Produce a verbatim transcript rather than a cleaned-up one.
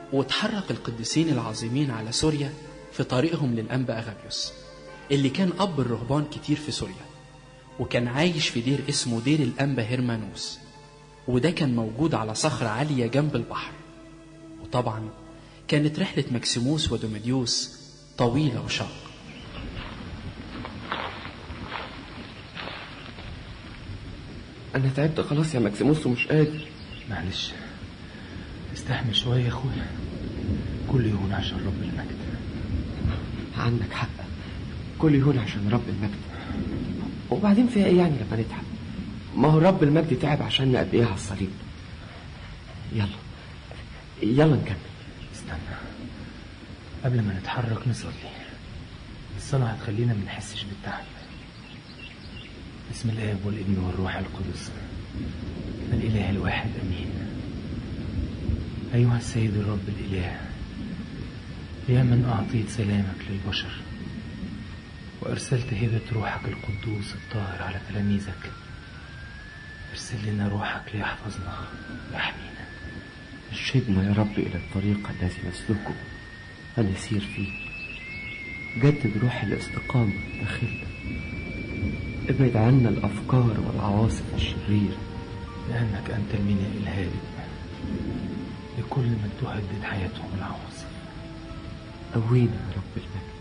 وتحرك القديسين العظيمين على سوريا في طريقهم للأنبا أغابيوس اللي كان أب الرهبان كتير في سوريا، وكان عايش في دير اسمه دير الأنبا هرمانوس، وده كان موجود على صخرة عالية جنب البحر. وطبعا كانت رحلة مكسيموس ودوميديوس طويلة وشاقة. أنا تعبت خلاص يا مكسيموس ومش قادر. معلش استحمل شوية يا أخويا، كل يهون عشان رب المجد. عندك حق، كل يهون عشان رب المجد. وبعدين فيها ايه يعني لما نتعب؟ ما هو رب المجد تعب عشان قد ايه على الصليب. يلا يلا نكمل. استنى قبل ما نتحرك نصلي. الصلاة هتخلينا ما نحسش بالتعب. بسم الآب والابن والروح القدس الإله الواحد أمين. أيها السيد الرب الإله، يا من أعطيت سلامك للبشر وأرسلت هبة روحك القدوس الطاهر على تلاميذك، ارسل لنا روحك ليحفظنا ويحمينا. ارشدنا يا رب إلى الطريق الذي نسلكه ونسير فيه. جدد روح الاستقامة داخلنا، ابعد عنا الأفكار والعواصف الشريرة، لأنك أنت الميناء الهادئ لكل من تهدد حياتهم العواصف. قوينا يا رب المجد.